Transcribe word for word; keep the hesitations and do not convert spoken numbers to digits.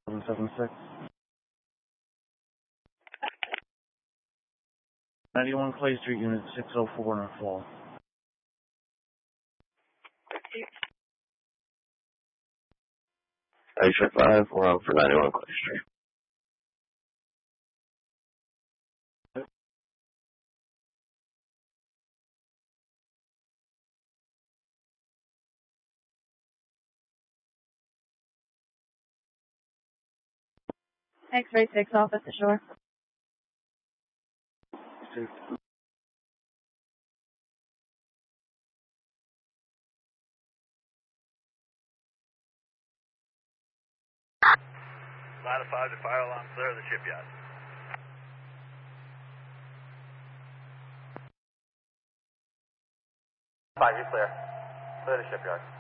seven seven six. ninety-one Clay Street, Unit six oh four in a fall. Asia five, we're on for ninety-one Clay Street. X-ray six off at the shore. Six. Line of five to fire alarm clear of the shipyard. Five, you're clear. Clear the shipyard.